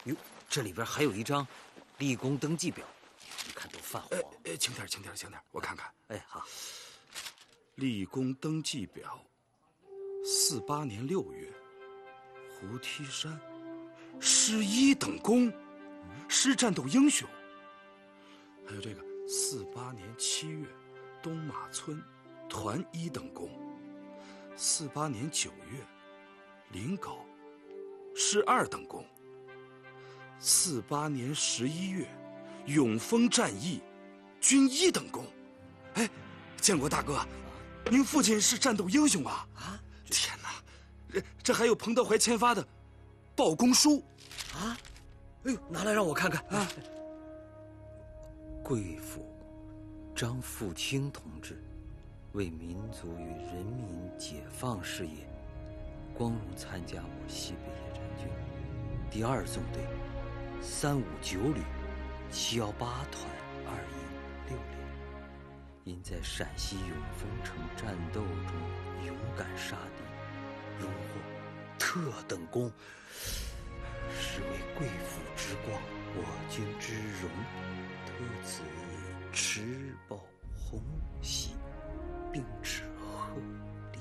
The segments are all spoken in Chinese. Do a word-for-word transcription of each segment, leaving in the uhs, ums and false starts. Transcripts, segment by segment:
哟，这里边还有一张立功登记表，你看都泛黄。 哎哎，轻点，轻点，轻点，我看看。 哎，好。 立功登记表，四八年六月，胡梯山，师一等功，师战斗英雄。还有这个四八年七月，东马村，团一等功。四八年九月，临皋，师二等功。四八年十一月，永丰战役，军一等功。哎，建国大哥，您父亲是战斗英雄啊！啊，天哪，这这还有彭德怀签发的报功书啊！哎呦，拿来让我看看啊！贵府张富清同志为民族与人民解放事业，光荣参加我西北野战军第二纵队三五九旅七幺八团二营六连。因在陕西永丰城战斗中勇敢杀敌，荣获特等功，是为贵府之光，我军之荣，特此持报红喜，并致贺礼。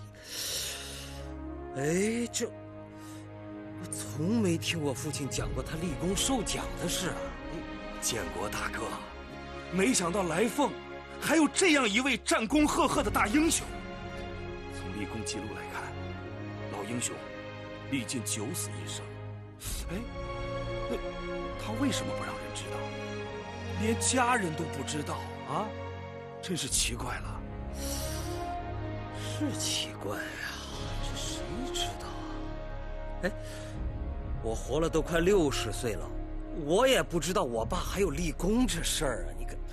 哎，这我从没听我父亲讲过他立功受奖的事啊！ 建国大哥，没想到来凤还有这样一位战功赫赫的大英雄。从立功记录来看，老英雄历尽九死一生。哎，那他为什么不让人知道？连家人都不知道啊，真是奇怪了。 是奇怪啊，这谁知道啊？哎，我活了都快六十岁了，我也不知道我爸还有立功这事儿啊！你看。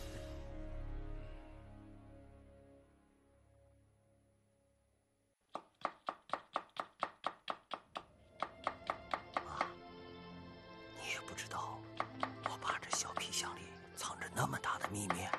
不知道我爸这小皮箱里藏着那么大的秘密。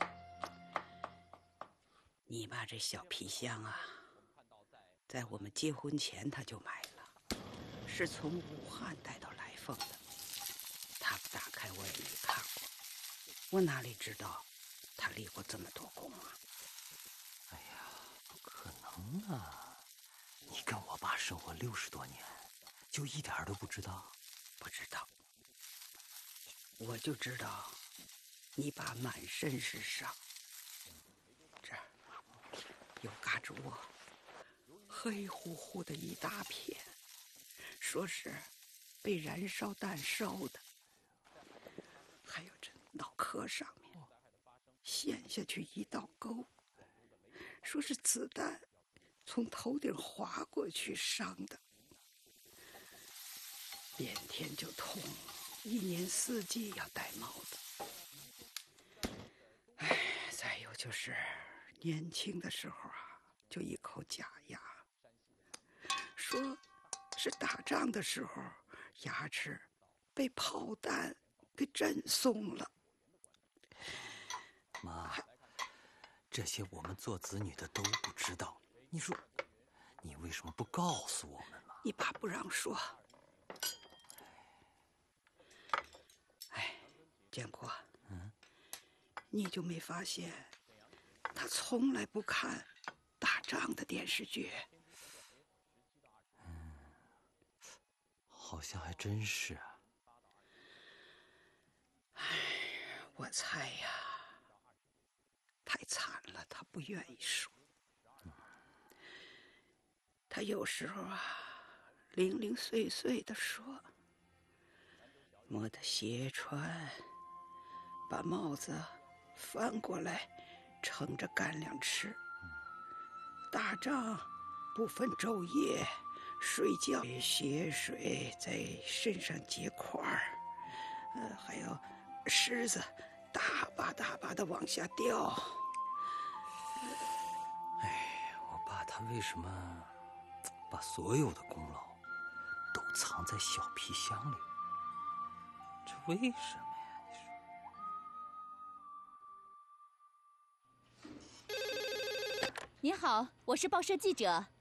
你爸这小皮箱啊，在我们结婚前他就买了，是从武汉带到来凤的。他不打开我也没看过，我哪里知道他立过这么多功啊？ 哎呀，不可能啊！你跟我爸生活六十多年，就一点都不知道？ 不知道。我就知道你爸满身是伤，这儿有嘎吱窝，黑乎乎的一大片，说是被燃烧弹烧的。还有这脑壳上面陷下去一道沟，说是子弹从头顶划过去伤的，连天就痛，一年四季要戴帽子。哎，再有就是年轻的时候啊，就一口假牙，说是打仗的时候牙齿被炮弹给震松了。 妈，这些我们做子女的都不知道，你说你为什么不告诉我们呢？ 你爸不让说。建国，嗯，你就没发现他从来不看打仗的电视剧？ 嗯，好像还真是啊。 哎，我猜呀，太惨了，他不愿意说。嗯，他有时候啊，零零碎碎的说，摩的斜穿。把帽子翻过来盛着干粮吃，打仗不分昼夜，睡觉血水在身上结块儿，呃，还有虱子大把大把的往下掉。 哎，我爸他为什么把所有的功劳都藏在小皮箱里？这为什么？ 您好，我是报社记者。